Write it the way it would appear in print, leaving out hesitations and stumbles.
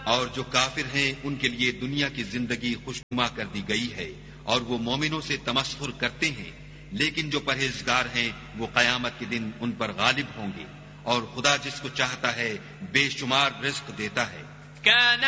और जो काफिर हैं उनके लिए दुनिया की जिंदगी खुशनुमा कर दी गई है और वो मोमिनों से तमस्खुर करते हैं, लेकिन जो परहेजगार हैं वो कयामत के दिन उन पर गालिब होंगे और खुदा जिसको चाहता है बेशुमार रिज्क देता है।